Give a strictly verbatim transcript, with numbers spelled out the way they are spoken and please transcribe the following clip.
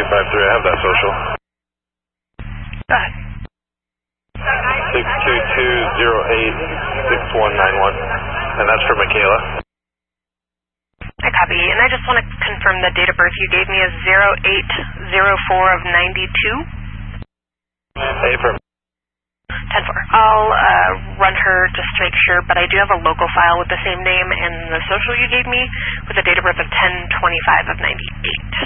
eight five three, I have that social. Go ahead. six two two zero eight six one nine one, and that's for Michaela. I copy, and I just want to confirm the date of birth you gave me is zero eight zero four of ninety-two. A for ten four. I'll uh, run her just to make sure, but I do have a local file with the same name and the social you gave me with a date of birth of ten twenty-five of ninety-eight.